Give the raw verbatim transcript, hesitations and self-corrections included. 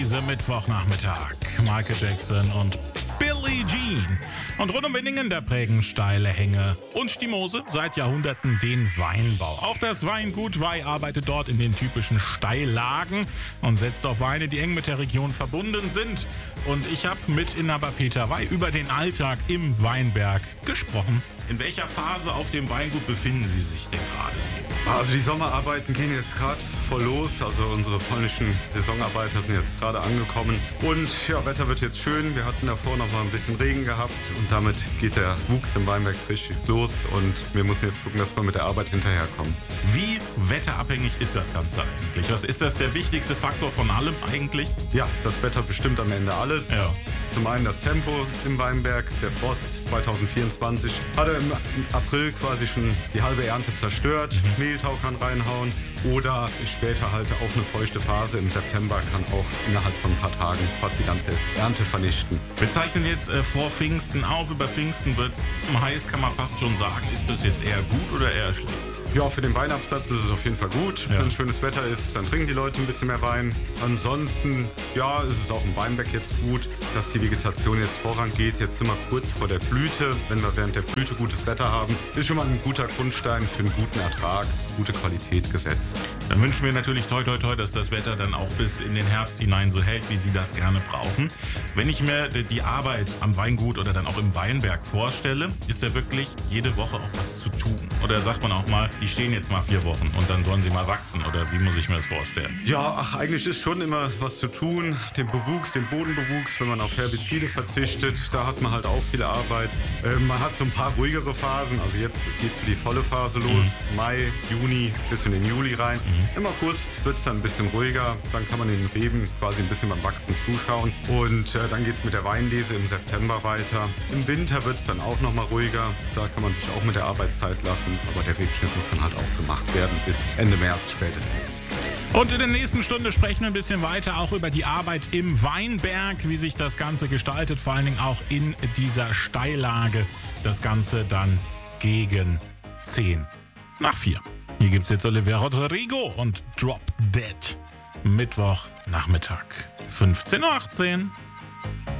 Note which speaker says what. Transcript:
Speaker 1: Diese Mittwochnachmittag. Michael Jackson und Billie Jean. Und rund um Winningen, da prägen steile Hänge und Stimose seit Jahrhunderten den Weinbau. Auch das Weingut Wey arbeitet dort in den typischen Steillagen und setzt auf Weine, die eng mit der Region verbunden sind. Und ich habe mit Inhaber Peter Wey über den Alltag im Weinberg gesprochen. In welcher Phase auf dem Weingut befinden Sie sich denn gerade?
Speaker 2: Also die Sommerarbeiten gehen jetzt gerade voll los. Also unsere polnischen Saisonarbeiter sind jetzt gerade angekommen. Und ja, Wetter wird jetzt schön. Wir hatten davor noch mal ein bisschen Regen gehabt. Und damit geht der Wuchs im Weinberg richtig los. Und wir müssen jetzt gucken, dass wir mit der Arbeit hinterherkommen.
Speaker 1: Wie wetterabhängig ist das Ganze eigentlich? Was ist das der wichtigste Faktor von allem eigentlich?
Speaker 2: Ja, das Wetter bestimmt am Ende alles.
Speaker 1: Ja.
Speaker 2: Zum einen das Tempo im Weinberg. Der Frost zwanzig vierundzwanzig hatte im April quasi schon die halbe Ernte zerstört. Mhm. Mehltau kann reinhauen. Oder später halt auch eine feuchte Phase im September kann auch innerhalb von ein paar Tagen fast die ganze Ernte vernichten.
Speaker 1: Wir zeichnen jetzt äh, vor Pfingsten auf. Über Pfingsten wird es heiß, kann man fast schon sagen. Ist das jetzt eher gut oder eher schlecht?
Speaker 2: Ja, für den Weinabsatz ist es auf jeden Fall gut.
Speaker 1: Ja.
Speaker 2: Wenn schönes Wetter ist, dann trinken die Leute ein bisschen mehr Wein. Ansonsten, ja, ist es auch im Weinberg jetzt gut, dass die Vegetation jetzt vorangeht. Jetzt sind wir kurz vor der Blüte. Wenn wir während der Blüte gutes Wetter haben, ist schon mal ein guter Grundstein für einen guten Ertrag, gute Qualität gesetzt.
Speaker 1: Dann wünschen wir natürlich toi toi toi, dass das Wetter dann auch bis in den Herbst hinein so hält, wie Sie das gerne brauchen. Wenn ich mir die Arbeit am Weingut oder dann auch im Weinberg vorstelle, ist da wirklich jede Woche auch was zu tun? Oder sagt man auch mal, die stehen jetzt mal vier Wochen und dann sollen sie mal wachsen? Oder wie muss ich mir das vorstellen?
Speaker 2: Ja, ach, eigentlich ist schon immer was zu tun. Den Bewuchs, den Bodenbewuchs, wenn man auf Herbizide verzichtet, da hat man halt auch viel Arbeit. Ähm, man hat so ein paar ruhigere Phasen. Also jetzt geht so die volle Phase los. Mhm. Mai, Juni bis in den Juli rein. Mhm. Im August wird es dann ein bisschen ruhiger. Dann kann man den Reben quasi ein bisschen beim Wachsen zuschauen. Und äh, dann geht es mit der Weinlese im September weiter. Im Winter wird es dann auch nochmal ruhiger. Da kann man sich auch mit der Arbeit Zeit lassen. Aber der Rebschnitt muss dann halt auch gemacht werden bis Ende März spätestens.
Speaker 1: Und in der nächsten Stunde sprechen wir ein bisschen weiter auch über die Arbeit im Weinberg, wie sich das Ganze gestaltet, vor allen Dingen auch in dieser Steillage. Das Ganze dann gegen zehn nach vier. Hier gibt es jetzt Olivia Rodrigo und Drop Dead. Mittwochnachmittag, fünfzehn Uhr achtzehn.